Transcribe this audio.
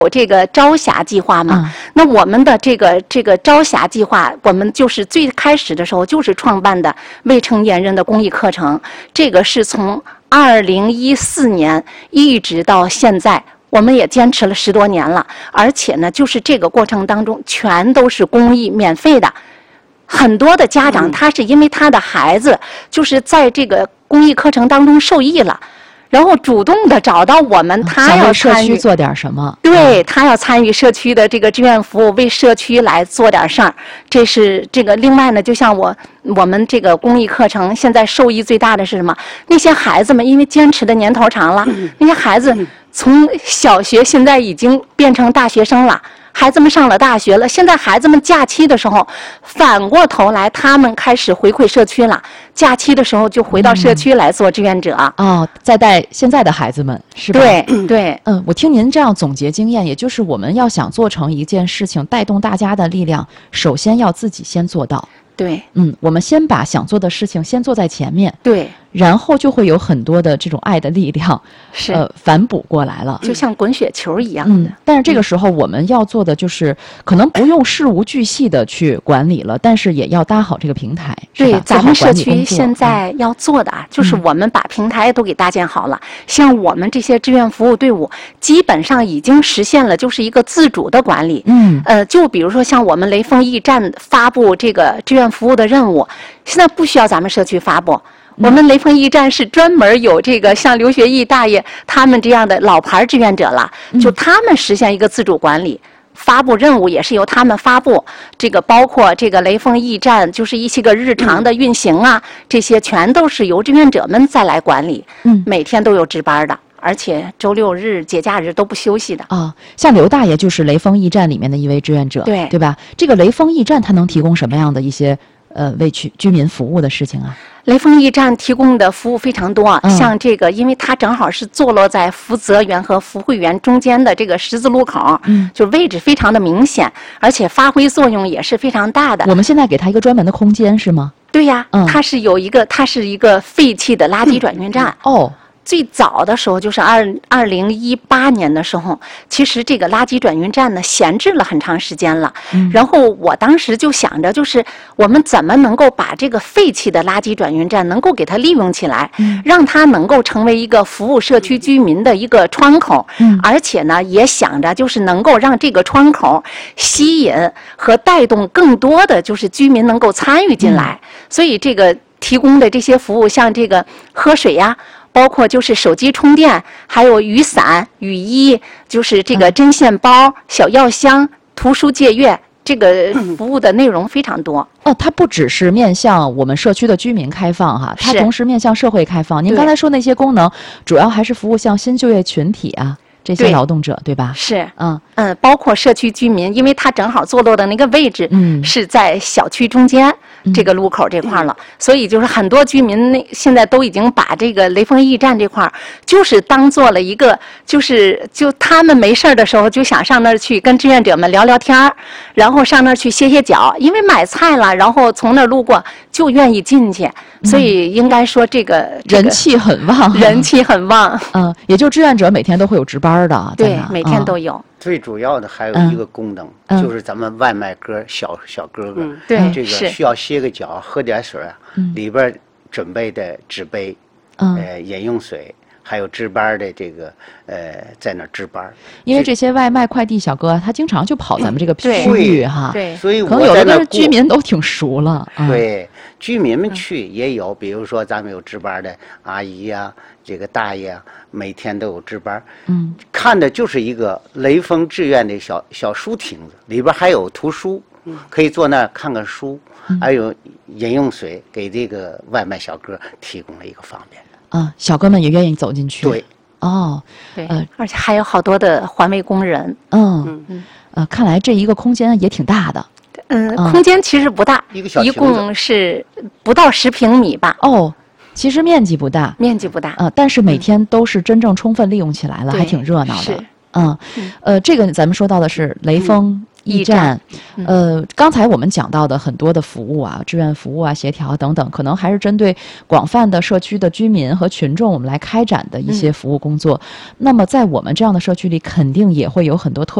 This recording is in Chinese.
有这个朝霞计划嘛？那我们的这个朝霞计划，我们就是最开始的时候就是创办的未成年人的公益课程，这个是从2014年一直到现在，我们也坚持了10多年了，而且呢，就是这个过程当中全都是公益免费的。很多的家长他是因为他的孩子就是在这个公益课程当中受益了。然后主动的找到我们，他要社区做点什么？ 对，他要参与社区的这个志愿服务，为社区来做点事儿。这是这个。另外呢，就像我们这个公益课程，现在受益最大的是什么？那些孩子们因为坚持的年头长了，那些孩子从小学现在已经变成大学生了。孩子们上了大学了，现在孩子们假期的时候，反过头来他们开始回馈社区了。假期的时候就回到社区来做志愿者。 再带现在的孩子们是吧？ 对对。 我听您这样总结经验，也就是我们要想做成一件事情，带动大家的力量，首先要自己先做到。 对。 我们先把想做的事情先做在前面。 对。 然后就会有很多的这种爱的力量，反哺过来了， 就像滚雪球一样的。 但是这个时候我们要做的就是，可能不用事无巨细的去管理了，但是也要搭好这个平台。 对，咱们社区现在要做的就是我们把平台都给搭建好了。像我们这些志愿服务队伍，基本上已经实现了就是一个自主的管理。就比如说像我们雷锋驿站发布这个志愿服务的任务，现在不需要咱们社区发布。我们雷锋驿站是专门有这个像刘学义大爷他们这样的老牌志愿者了，就他们实现一个自主管理，发布任务也是由他们发布。这个包括这个雷锋驿站，就是一些个日常的运行啊，这些全都是由志愿者们再来管理。每天都有值班的，而且周六日、节假日都不休息的。 像刘大爷就是雷锋驿站里面的一位志愿者，对吧？这个雷锋驿站它能提供什么样的一些为居民服务的事情啊？ 雷锋驿站提供的服务非常多，像这个，因为它正好是坐落在福泽园和福汇园中间的这个十字路口，就位置非常的明显，而且发挥作用也是非常大的。 我们现在给它一个专门的空间是吗？ 对呀，它是一个废弃的垃圾转运站。最早的时候就是2018年的时候，其实这个垃圾转运站呢闲置了很长时间了。然后我当时就想着，就是我们怎么能够把这个废弃的垃圾转运站能够给它利用起来，让它能够成为一个服务社区居民的一个窗口。而且呢，也想着就是能够让这个窗口吸引和带动更多的就是居民能够参与进来。所以这个提供的这些服务，像这个喝水呀，包括就是手机充电，还有雨伞、雨衣，就是这个针线包、小药箱、图书借阅，这个服务的内容非常多。 它不只是面向我们社区的居民开放哈，它同时面向社会开放。您刚才说那些功能，主要还是服务像新就业群体啊这些劳动者，对吧？ 是，包括社区居民，因为它正好坐落的那个位置是在小区中间。这个路口这块了，所以就是很多居民现在都已经把这个雷锋驿站这块就是当做了一个，就他们没事的时候就想上那儿去跟志愿者们聊聊天，然后上那儿去歇歇脚，因为买菜了，然后从那儿路过就愿意进去，所以应该说这个人气很旺， 人气很旺。 也就志愿者每天都会有值班的， 对，每天都有。 最主要的还有一个功能，就是咱们外卖哥小哥哥， 对， 这个需要歇个脚、喝点水里边准备的纸杯，饮用水，还有值班的这个在那值班。 因为这些外卖快递小哥，他经常就跑咱们这个区域哈， 对， 所以可能有的居民都挺熟了。 对，居民们去也有，比如说咱们有值班的阿姨呀，这个大爷啊，每天都有值班。看的就是一个雷锋志愿的小书亭子，里边还有图书，可以坐那看看书，还有饮用水，给这个外卖小哥提供了一个方便。 小哥们也愿意走进去。 对， 对，而且还有好多的环卫工人。 看来这一个空间也挺大的。 空间其实不大，一一个小共是不到10平米吧。 其实面积不大，但是每天都是真正充分利用起来了，还挺热闹的。这个咱们说到的是雷锋驿站，刚才我们讲到的很多的服务啊，志愿服务啊、协调等等，可能还是针对广泛的社区的居民和群众，我们来开展的一些服务工作。那么在我们这样的社区里，肯定也会有很多特